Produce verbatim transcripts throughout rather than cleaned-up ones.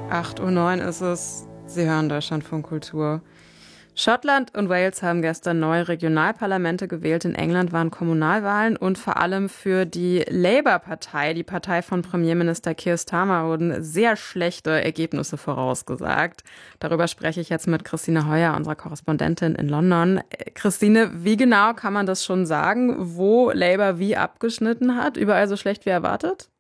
acht Uhr neun ist es. Sie hören Deutschlandfunk Kultur. Schottland und Wales haben gestern neue Regionalparlamente gewählt. In England waren Kommunalwahlen und vor allem für die Labour-Partei, die Partei von Premierminister Keir Starmer, wurden sehr schlechte Ergebnisse vorausgesagt. Darüber spreche ich jetzt mit Christine Heuer, unserer Korrespondentin in London. Christine, wie genau kann man das schon sagen, wo Labour wie abgeschnitten hat? Überall so schlecht wie erwartet?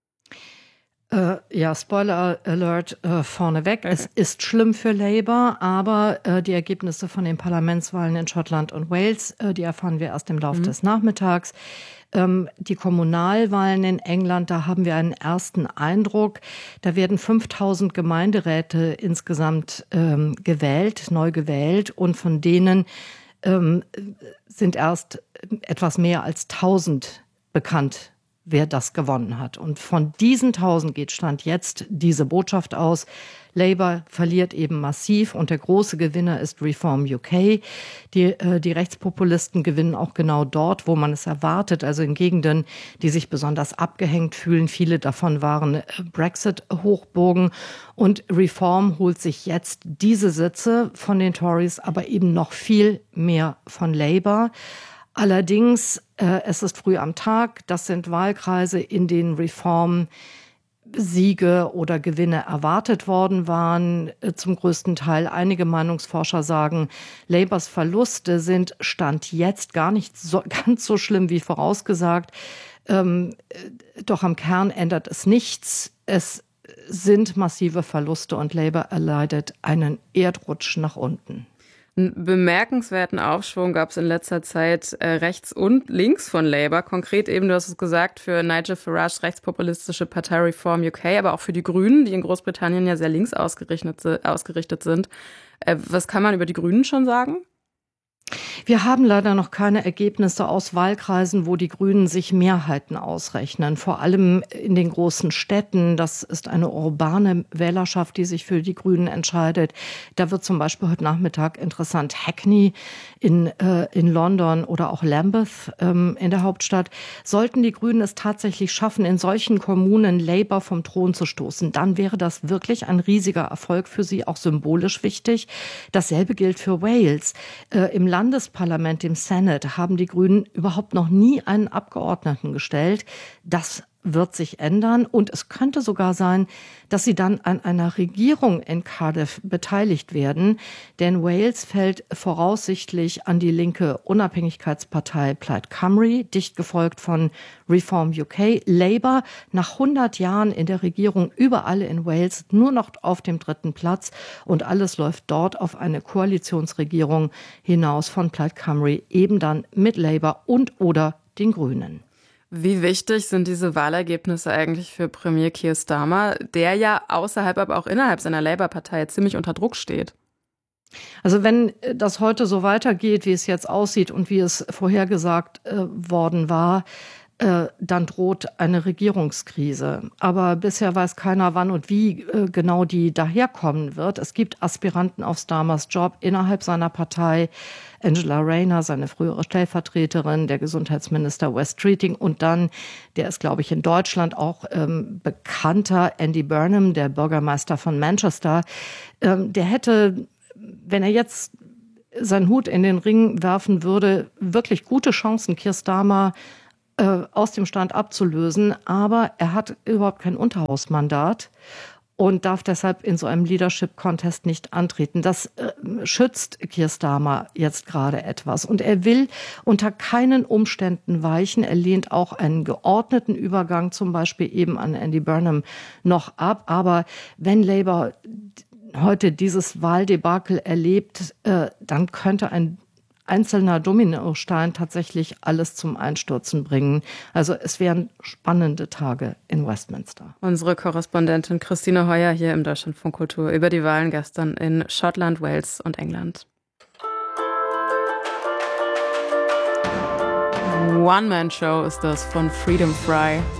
Äh, ja, Spoiler Alert äh, vorneweg. Okay. Es ist schlimm für Labour, aber äh, die Ergebnisse von den Parlamentswahlen in Schottland und Wales, äh, die erfahren wir erst im Laufe mhm. des Nachmittags. Ähm, die Kommunalwahlen in England, da haben wir einen ersten Eindruck. Da werden fünftausend Gemeinderäte insgesamt ähm, gewählt, neu gewählt, und von denen ähm, sind erst etwas mehr als tausend bekannt, wer das gewonnen hat. Und von diesen tausend geht Stand jetzt diese Botschaft aus: Labour verliert eben massiv und der große Gewinner ist Reform U K. Die, äh, die Rechtspopulisten gewinnen auch genau dort, wo man es erwartet, also in Gegenden, die sich besonders abgehängt fühlen. Viele davon waren Brexit-Hochburgen. Und Reform holt sich jetzt diese Sitze von den Tories, aber eben noch viel mehr von Labour. Allerdings, äh, es ist früh am Tag, das sind Wahlkreise, in denen Reform Siege oder Gewinne erwartet worden waren, äh, zum größten Teil. Einige Meinungsforscher sagen, Labours Verluste sind Stand jetzt gar nicht so, ganz so schlimm wie vorausgesagt. Ähm, äh, doch am Kern ändert es nichts. Es sind massive Verluste und Labour erleidet einen Erdrutsch nach unten. Einen bemerkenswerten Aufschwung gab es in letzter Zeit äh, rechts und links von Labour. Konkret eben, du hast es gesagt, für Nigel Farages rechtspopulistische Partei Reform U K, aber auch für die Grünen, die in Großbritannien ja sehr links ausgerichtet, ausgerichtet sind. Äh, was kann man über die Grünen schon sagen? Wir haben leider noch keine Ergebnisse aus Wahlkreisen, wo die Grünen sich Mehrheiten ausrechnen. Vor allem in den großen Städten. Das ist eine urbane Wählerschaft, die sich für die Grünen entscheidet. Da wird zum Beispiel heute Nachmittag interessant Hackney in, äh, in London oder auch Lambeth ähm, in der Hauptstadt. Sollten die Grünen es tatsächlich schaffen, in solchen Kommunen Labour vom Thron zu stoßen, dann wäre das wirklich ein riesiger Erfolg für sie, auch symbolisch wichtig. Dasselbe gilt für Wales. Äh, Im Landesparlament, im Senate, haben die Grünen überhaupt noch nie einen Abgeordneten gestellt. Das wird sich ändern und es könnte sogar sein, dass sie dann an einer Regierung in Cardiff beteiligt werden, denn Wales fällt voraussichtlich an die linke Unabhängigkeitspartei Plaid Cymru, dicht gefolgt von Reform U K. Labour nach hundert Jahren in der Regierung überall in Wales nur noch auf dem dritten Platz und alles läuft dort auf eine Koalitionsregierung hinaus von Plaid Cymru, eben dann mit Labour und oder den Grünen. Wie wichtig sind diese Wahlergebnisse eigentlich für Premier Keir Starmer, der ja außerhalb, aber auch innerhalb seiner Labour-Partei ziemlich unter Druck steht? Also wenn das heute so weitergeht, wie es jetzt aussieht und wie es vorhergesagt äh, worden war, äh, dann droht eine Regierungskrise. Aber bisher weiß keiner, wann und wie äh, genau die daherkommen wird. Es gibt Aspiranten auf Starmers Job innerhalb seiner Partei. Angela Rayner, seine frühere Stellvertreterin, der Gesundheitsminister Wes Streeting und dann, der ist, glaube ich, in Deutschland auch ähm, bekannter, Andy Burnham, der Bürgermeister von Manchester. Ähm, der hätte, wenn er jetzt seinen Hut in den Ring werfen würde, wirklich gute Chancen, Keir Starmer äh, aus dem Stand abzulösen. Aber er hat überhaupt kein Unterhausmandat und darf deshalb in so einem Leadership-Contest nicht antreten. Das äh, schützt Keir Starmer jetzt gerade etwas. Und er will unter keinen Umständen weichen. Er lehnt auch einen geordneten Übergang, zum Beispiel eben an Andy Burnham, noch ab. Aber wenn Labour heute dieses Wahldebakel erlebt, äh, dann könnte ein einzelner Dominostein tatsächlich alles zum Einstürzen bringen. Also es wären spannende Tage in Westminster. Unsere Korrespondentin Christine Heuer hier im Deutschlandfunk Kultur über die Wahlen gestern in Schottland, Wales und England. One-Man-Show ist das von Freedom Fry.